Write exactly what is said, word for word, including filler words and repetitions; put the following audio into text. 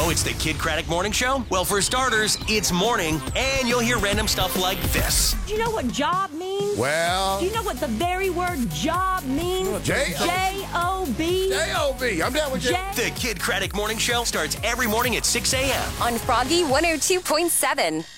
know it's the Kid Craddock Morning Show? Well, for starters, it's morning, and you'll hear random stuff like this. Do you know what job means? Well, Do you know what the very word job means? J- J O B. J O B. I'm down with you. J- The Kid Craddock Morning Show starts every morning at six a.m. on Froggy one oh two point seven.